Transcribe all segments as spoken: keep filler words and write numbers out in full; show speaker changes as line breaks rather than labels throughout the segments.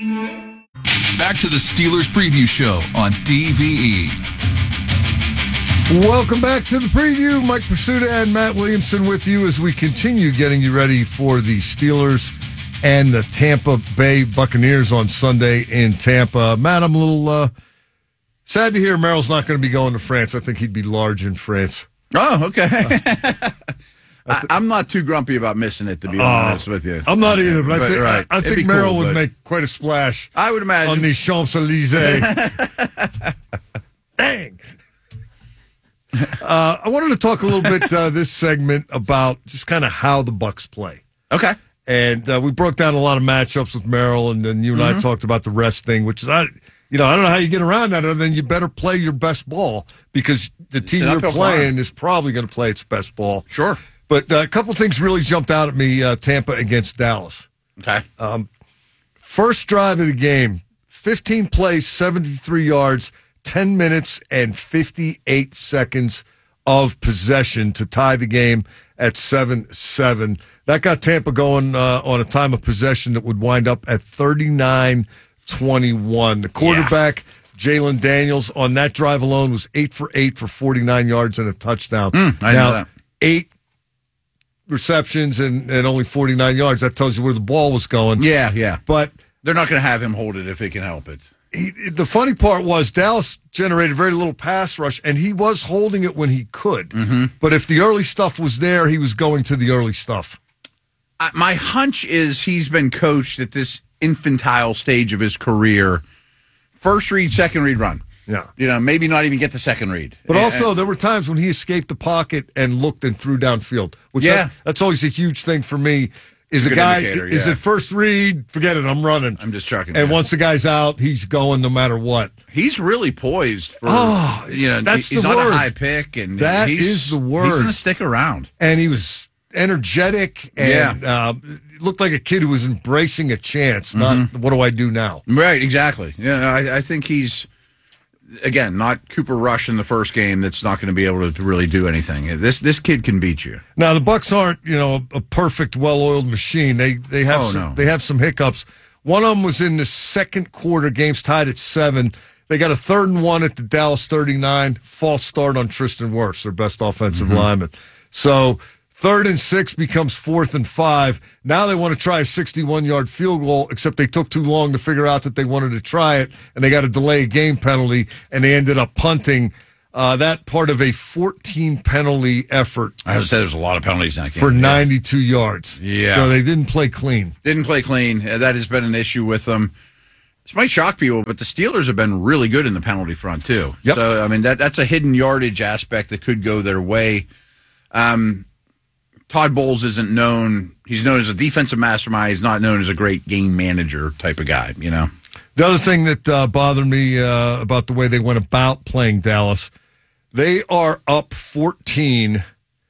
Back to the Steelers Preview Show on D V E.
Welcome back to the preview. Mike Pursuta and Matt Williamson with you as we continue getting you ready for the Steelers and the Tampa Bay Buccaneers on Sunday in Tampa. Matt, I'm a little uh, sad to hear Merrill's not going to be going to France. I think he'd be large in France.
Oh, okay. Uh, I, I'm not too grumpy about missing it, to be uh, honest with you.
I'm not either, but, but I think, right. I, I think Merrill cool, would make quite a splash.
I would imagine.
On the Champs-Elysees. Dang. Uh, I wanted to talk a little bit uh, this segment about just kind of how the Bucs play.
Okay.
And uh, we broke down a lot of matchups with Merrill, and then you and mm-hmm. I talked about the rest thing, which is, I, you know, I don't know how you get around that other than you better play your best ball because the team you're playing is probably going to play its best ball.
Sure.
But uh, a couple things really jumped out at me, uh, Tampa against Dallas.
Okay.
Um, first drive of the game, fifteen plays, seventy-three yards, ten minutes and fifty-eight seconds of possession to tie the game at seven seven. That got Tampa going uh, on a time of possession that would wind up at thirty-nine twenty-one. The quarterback, yeah. Jalen Daniels, on that drive alone was eight for eight for forty-nine yards and a touchdown.
Mm, I
now,
know that.
eight receptions and, and only forty-nine yards. That tells you where the ball was going.
Yeah, yeah.
But
they're not going to have him hold it if they can help it.
He, the funny part was Dallas generated very little pass rush, and he was holding it when he could.
Mm-hmm.
But if the early stuff was there, he was going to the early stuff.
Uh, my hunch is he's been coached at this infantile stage of his career. First read, second read, run.
Yeah.
You know, maybe not even get the second read.
But also, there were times when he escaped the pocket and looked and threw downfield, which
yeah.
that, that's always a huge thing for me. Is a guy, is
yeah.
it first read? Forget it, I'm running.
I'm just trucking.
And
yeah.
once the guy's out, he's going no matter what.
He's really poised for,
oh,
you know,
that's
he's
the
on
word.
a high pick. And
that
he's,
is the word.
He's going to stick around.
And he was energetic and
yeah.
uh, looked like a kid who was embracing a chance, not
mm-hmm.
what do I do now?
Right, exactly. Yeah, I, I think he's, again, not Cooper Rush in the first game that's not going to be able to really do anything. This this kid can beat you.
Now, the Bucs aren't, you know, a, a perfect, well-oiled machine. They they have
oh,
some,
no.
they have some hiccups. One of them was in the second quarter, game's tied at seven. They got a third and one at the Dallas thirty-nine. False start on Tristan Wirfs, their best offensive mm-hmm. lineman. So third and six becomes fourth and five. Now they want to try a sixty-one-yard field goal, except they took too long to figure out that they wanted to try it, and they got a delay game penalty, and they ended up punting uh, that part of a fourteen-penalty effort.
I would say there's a lot of penalties in that game.
For
yeah.
ninety-two yards.
Yeah.
So they didn't play clean.
Didn't play clean. That has been an issue with them. This might shock people, but the Steelers have been really good in the penalty front, too.
Yep.
So, I mean, that that's a hidden yardage aspect that could go their way. Um Todd Bowles isn't known. He's known as a defensive mastermind. He's not known as a great game manager type of guy, you know?
The other thing that uh, bothered me uh, about the way they went about playing Dallas, they are up fourteen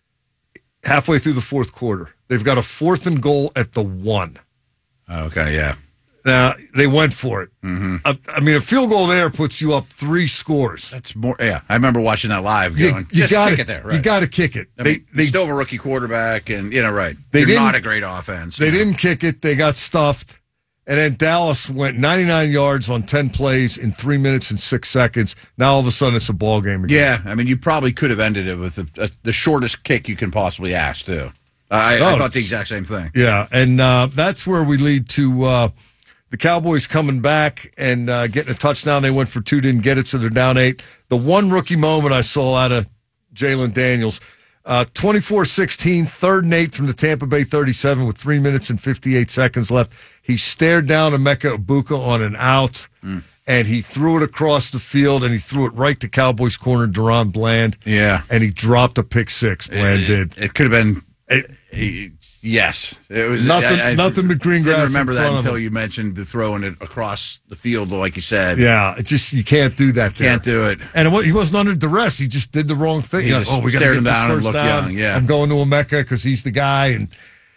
halfway through the fourth quarter. They've got a fourth and goal at the one.
Okay, yeah.
Now, they went for it.
Mm-hmm.
I, I mean, a field goal there puts you up three scores.
That's more. Yeah, I remember watching that live. Going,
you, you
just
gotta,
kick it there. Right.
You got to kick it.
I
they
mean,
they
still have a rookie quarterback, and you know, right.
They
They're
didn't,
not a great offense.
They
know?
didn't kick it. They got stuffed, and then Dallas went ninety-nine yards on ten plays in three minutes and six seconds. Now all of a sudden it's a ball game again.
Yeah, I mean, you probably could have ended it with the, uh, the shortest kick you can possibly ask too. I,
oh,
I thought the exact same thing.
Yeah, and uh, that's where we lead to. Uh, The Cowboys coming back and uh, getting a touchdown. They went for two, didn't get it, so they're down eight. The one rookie moment I saw out of Jalen Daniels, uh, twenty-four sixteen, third and eight from the Tampa Bay thirty-seven with three minutes and fifty-eight seconds left. He stared down Emeka Egbuka on an out, mm. and he threw it across the field, and he threw it right to Cowboys corner Deron Bland.
Yeah.
And he dropped a pick six, Bland
it,
did.
It could have been...
It,
he, Yes, it was
nothing.
I, I
nothing but green grass.
Didn't remember that
until
him. You mentioned the throwing it across the field, like you said.
Yeah, it just you can't do that. There.
Can't do it.
And it, he wasn't under duress. He just did the wrong thing.
He
you know,
just
oh, we got to
stared
get
him
this
down and
first
looked
down.
young. Yeah,
I'm going to Emeka because he's the guy. And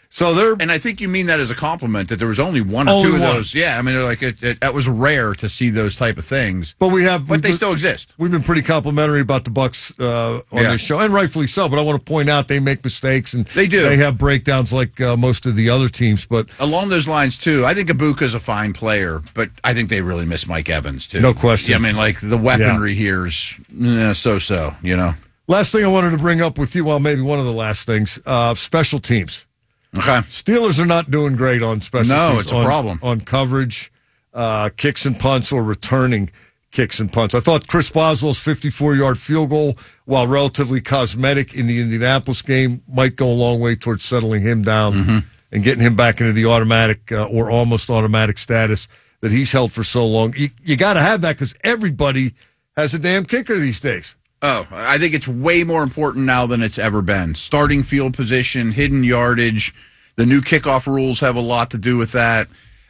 So they're
And I think you mean that as a compliment that there was only one or
Only
two of
one.
those. Yeah, I mean, they're like it, it, that was rare to see those type of things,
but we have
but they
we've-
still exist.
We've been pretty complimentary about the Bucks uh, on
Yeah.
this show, and rightfully so. But I want to point out they make mistakes and
They do.
They have breakdowns like uh, most of the other teams. But
Along those lines, too, I think Ibuka's a fine player, but I think they really miss Mike Evans, too.
No question.
Yeah, I mean, like, the weaponry here is eh, so-so, you know?
last thing I wanted to bring up with you, well, maybe one of the last things, uh, special teams.
Okay.
Steelers are not doing great on special
No,
teams.
it's a
on,
problem.
On coverage, uh, kicks and punts, or returning kicks and punts. I thought Chris Boswell's fifty-four-yard field goal, while relatively cosmetic in the Indianapolis game, might go a long way towards settling him down
Mm-hmm.
and getting him back into the automatic uh, or almost automatic status that he's held for so long. You, you got to have that because everybody has a damn kicker these days.
Oh, I think it's way more important now than it's ever been. Starting field position, hidden yardage, the new kickoff rules have a lot to do with that.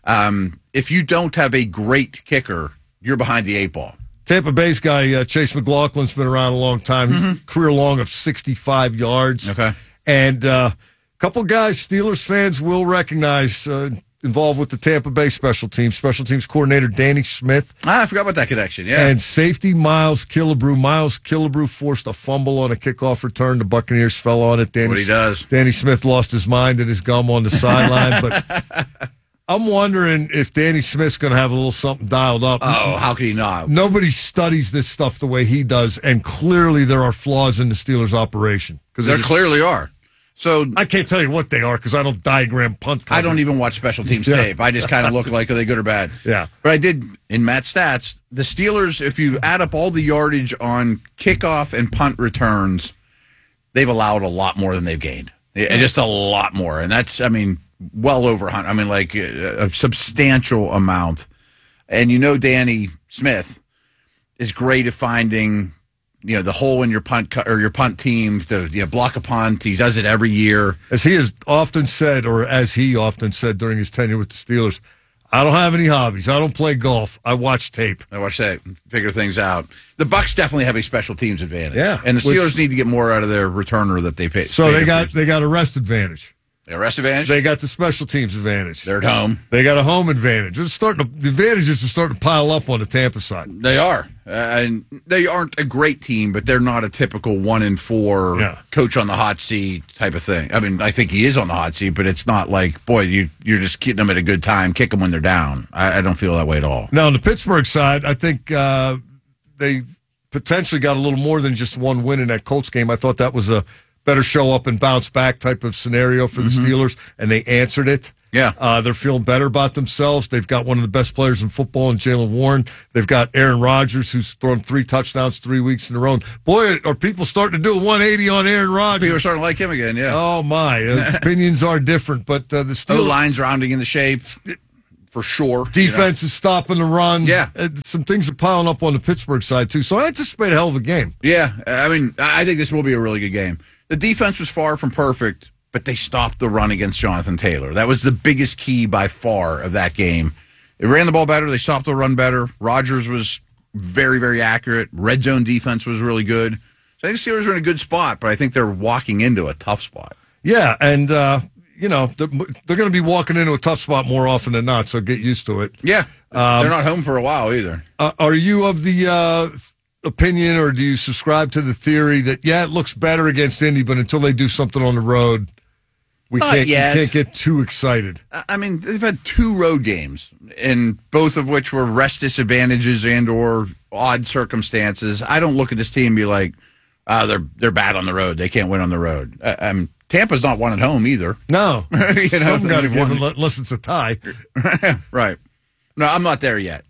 Um, if you don't have a great kicker, you're behind the eight ball.
Tampa Bay's guy, uh, Chase McLaughlin's been around a long time. He's career long of sixty-five yards.
Mm-hmm. Okay.
And uh, a couple guys Steelers fans will recognize uh, involved with the Tampa Bay special teams. Special teams coordinator Danny Smith
Ah, I forgot about that connection. Yeah.
and safety Miles Killebrew. Miles Killebrew forced a fumble on a kickoff return. The Buccaneers fell on it. Danny,
What he does.
Danny Smith lost his mind and his gum on the sideline. But I'm wondering if Danny Smith's going to have a little something dialed up.
oh, how could he not?
Nobody studies this stuff the way he does, and clearly there are flaws in the Steelers' operation. Because
There clearly are. So
I can't tell you what they are because I don't diagram punt coverage.
I don't even watch special teams
Yeah.
tape. I just kind of look like, are they good or bad?
Yeah.
But I did, in Matt's stats, the Steelers, if you add up all the yardage on kickoff and punt returns, they've allowed a lot more than they've gained. Yeah, just a lot more. And that's, I mean, well over one hundred. I mean, like a, a substantial amount. And you know Danny Smith is great at finding, you know, the hole in your punt co- or your punt team to, you know, block a punt. He does it every year.
As he has often said, or as he often said during his tenure with the Steelers, I don't have any hobbies. I don't play golf. I watch tape.
I watch that, figure things out. The Bucks definitely have a special teams advantage.
Yeah,
and the
which-
Steelers need to get more out of their returner that they pay.
So
paid
they
them
got
for.
they got a rest advantage.
their rest advantage.
They got the special teams advantage.
They're at home.
They got a home advantage. It's starting to, the advantages are starting to pile up on the Tampa side.
They are, uh, and they aren't a great team, but they're not a typical one in four
Yeah.
coach on the hot seat type of thing. I mean, I think he is on the hot seat, but it's not like, boy, you you're just getting them at a good time, kick them when they're down. I, I don't feel that way at all.
Now, on the Pittsburgh side, I think uh, they potentially got a little more than just one win in that Colts game. I thought that was a better show up and bounce back type of scenario for the Steelers, and they answered it.
Yeah.
Uh, they're feeling better about themselves. They've got one of the best players in football in Jalen Warren. They've got Aaron Rodgers, who's thrown three touchdowns three weeks in a row. Boy, are people starting to do a one eighty on Aaron Rodgers.
People are starting to like him again, yeah.
Oh, my. Uh, opinions are different, but uh, the
O
Steelers.
line's rounding into shape for sure.
Defense is stopping the run.
Yeah.
Uh, some things are piling up on the Pittsburgh side, too. So I anticipate a hell of a game.
You know? Yeah, I mean, I think this will be a really good game. The defense was far from perfect, but they stopped the run against Jonathan Taylor. That was the biggest key by far of that game. They ran the ball better. They stopped the run better. Rodgers was very, very accurate. Red zone defense was really good. So I think the Steelers are in a good spot, but I think they're walking into a tough spot.
Yeah, and, uh, you know, they're, they're going to be walking into a tough spot more often than not, so get used to it.
Yeah, they're not home for a while either.
Uh, are you of the uh, opinion, or do you subscribe to the theory that, yeah, it looks better against Indy, but until they do something on the road, we
Not
can't, you
yet.
can't get too excited?
I- I mean, they've had two road games, and both of which were rest disadvantages and or odd circumstances. I don't look at this team and be like, oh, they're they're bad on the road. They can't win on the road. Uh, um, Tampa's not one at home either.
No.
You know,
Something got to
they've
give
won.
them, unless it's a tie.
Right. No, I'm not there yet.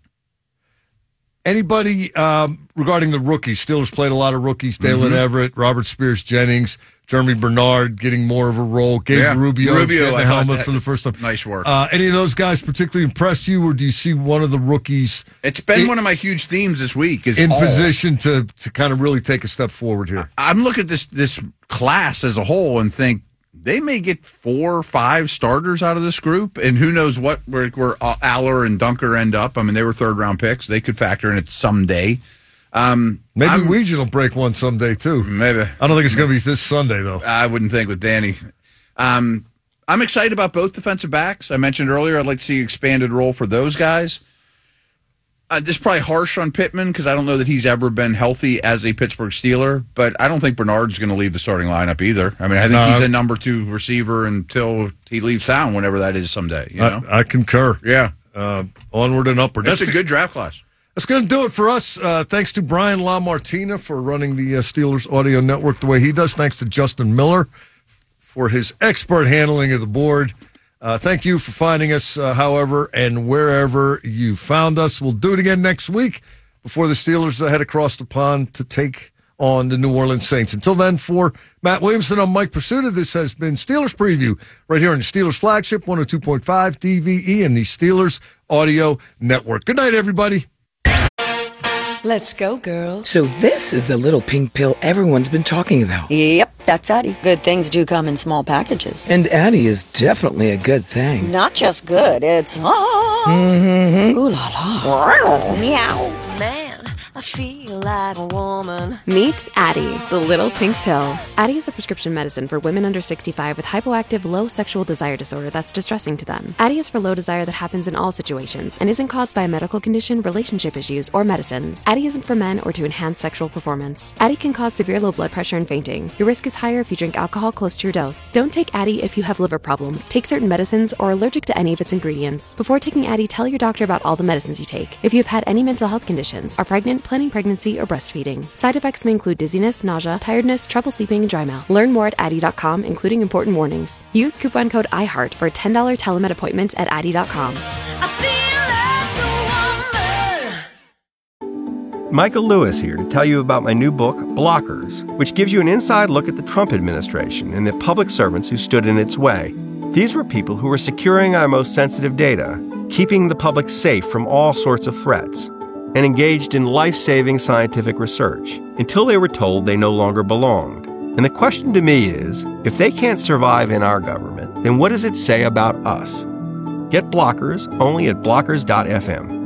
Anybody um, regarding the rookies? Steelers played a lot of rookies. Dalen
Mm-hmm.
Everett, Robert Spears Jennings, Jeremy Bernard getting more of a role. Gabe
Yeah.
Rubio,
Rubio,
getting
I
the
thought
helmet
that-
for the first time.
Nice work.
Uh, any of those guys particularly impressed you, or do you see one of the rookies
It's been
in-
one of my huge themes this week. Is
in
all.
position to to kind of really take a step forward here?
I'm looking at this this class as a whole and think they may get four or five starters out of this group, and who knows what where, where Aller and Dunker end up. I mean, they were third round picks; they could factor in it someday. Um,
Maybe
I'm-
Weege will break one someday too.
maybe
I don't think it's going to be this Sunday though.
I wouldn't think with Danny. Um, I'm excited about both defensive backs. I mentioned earlier I'd like to see expanded role for those guys. Uh, this is probably harsh on Pittman because I don't know that he's ever been healthy as a Pittsburgh Steeler, but I don't think Bernard's going to leave the starting lineup either. I mean, I think
No.
he's a number two receiver until he leaves town, whenever that is someday. You know?
I, I concur.
Yeah.
Uh, onward and upward.
That's
That's
a good draft class.
That's going to do it for us. Uh, thanks to Brian LaMartina for running the uh, Steelers audio network the way he does. Thanks to Justin Miller for his expert handling of the board. Uh, thank you for finding us, uh, however, and wherever you found us. We'll do it again next week before the Steelers uh, head across the pond to take on the New Orleans Saints. Until then, for Matt Williamson, I'm Mike Pursuta. This has been Steelers Preview right here on the Steelers Flagship, one oh two point five D V E and the Steelers Audio Network. Good night, everybody.
Let's go, girls.
So this is the little pink pill everyone's been talking about.
Yep, that's Addie. Good things do come in small packages.
And Addie is definitely a good thing.
Not just good, it's ah.
Mm-hmm.
Ooh la la. Meow.
Man, I feel like a woman.
Meet Addie, the little pink pill. Addie is a prescription medicine for women under sixty-five with hypoactive low sexual desire disorder that's distressing to them. Addie is for low desire that happens in all situations and isn't caused by a medical condition, relationship issues, or medicines. Addie isn't for men or to enhance sexual performance. Addie can cause severe low blood pressure and fainting. Your risk is higher if you drink alcohol close to your dose. Don't take Addie if you have liver problems, take certain medicines, or are allergic to any of its ingredients. Before taking Addie, tell your doctor about all the medicines you take. If you have had any mental health conditions, are pregnant, planning pregnancy, or breastfeeding. Side effects may include dizziness, nausea, tiredness, trouble sleeping, and dry mouth. Learn more at Addie dot com, including important warnings. Use coupon code IHEART for a ten dollars telemed appointment at Addie dot com.
Michael Lewis here to tell you about my new book, Blockers, which gives you an inside look at the Trump administration and the public servants who stood in its way. These were people who were securing our most sensitive data, keeping the public safe from all sorts of threats, and engaged in life-saving scientific research until they were told they no longer belonged. And the question to me is, if they can't survive in our government, then what does it say about us? Get Blockers only at blockers dot f m.